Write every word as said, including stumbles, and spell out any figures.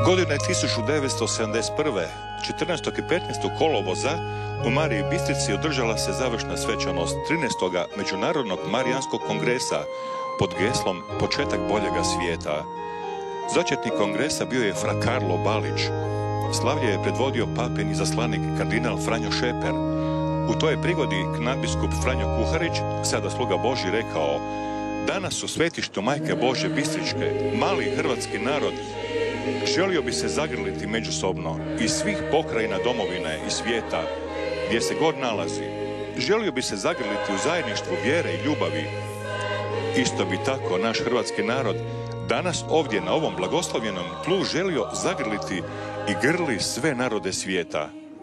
Godine tisuću devetsto sedamdeset prve. četrnaestog i petnaestog kolovoza u Mariji Bistrici održala se završna svečanost trinaestog Međunarodnog Marijanskog kongresa pod geslom Početak boljega svijeta. Začetnik kongresa bio je fra Karlo Balić. Slavlje je predvodio papin izaslanik kardinal Franjo Šeper. U toj prigodi knadbiskup Franjo Kuharić, sada sluga Božji, rekao: danas u svetištu Majke Božje Bistričke mali hrvatski narod želio bi se zagrliti međusobno iz svih pokrajina domovine i svijeta gdje se god nalazi. Želio bi se zagrliti u zajedništvu vjere i ljubavi. Isto bi tako naš hrvatski narod danas ovdje na ovom blagoslovljenom tlu želio zagrliti i grli sve narode svijeta.